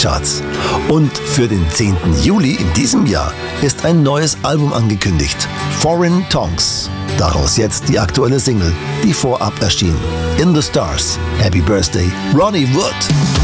Charts. Und für den 10. Juli in diesem Jahr ist ein neues Album angekündigt, Foreign Tongues. Daraus jetzt die aktuelle Single, die vorab erschien. In the Stars. Happy Birthday, Ronnie Wood.